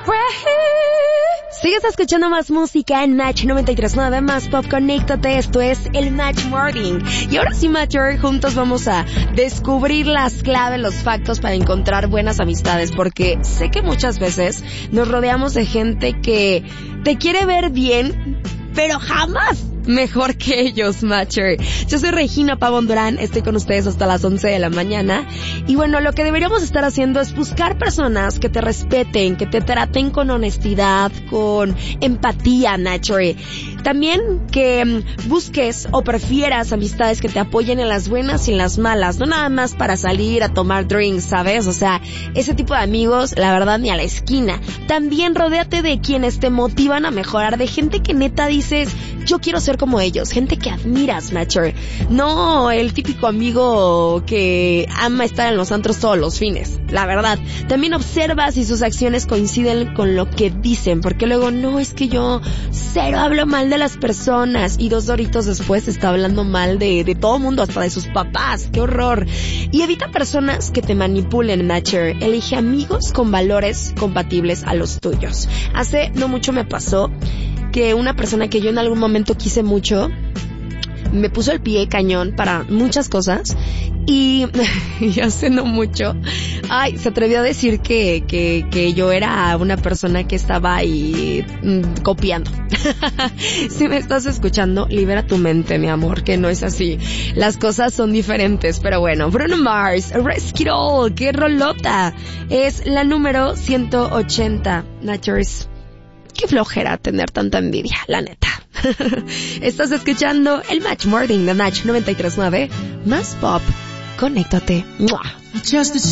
Sigues escuchando más música en Match 93.9, más pop, conéctate, esto es el Match Morning. Y ahora sí, Matcher, juntos vamos a descubrir las claves, los factos para encontrar buenas amistades, porque sé que muchas veces nos rodeamos de gente que te quiere ver bien, pero jamás mejor que ellos, Matcher. Yo soy Regina Pavón Durán, estoy con ustedes hasta las 11 de la mañana. Y bueno, lo que deberíamos estar haciendo es buscar personas que te respeten, que te traten con honestidad, con empatía, Matcher. También que busques o prefieras amistades que te apoyen en las buenas y en las malas, no nada más para salir a tomar drinks, ¿sabes? O sea, ese tipo de amigos, la verdad, ni a la esquina. También rodéate de quienes te motivan a mejorar, de gente que neta dices, yo quiero ser como ellos, gente que admiras, Matcher. No el típico amigo que ama estar en los antros todos los fines, la verdad. También observa si sus acciones coinciden con lo que dicen, porque luego, no, es que yo cero hablo mal de las personas, y 2 horitos después está hablando mal de todo mundo, hasta de sus papás. ¡Qué horror! Y evita personas que te manipulen, Matcher. Elige amigos con valores compatibles a los tuyos. Hace no mucho me pasó que una persona que yo en algún momento quise mucho me puso el pie cañón para muchas cosas, y hace no mucho, se atrevió a decir que yo era una persona que estaba ahí copiando. Si me estás escuchando, libera tu mente, mi amor, que no es así. Las cosas son diferentes, pero bueno. Bruno Mars, Risk It All, qué rolota. Es la número 180, Natures. Qué flojera tener tanta envidia, la neta. Estás escuchando el Match Morning de Match 93.9, más pop. Conéctate. ¡Mua!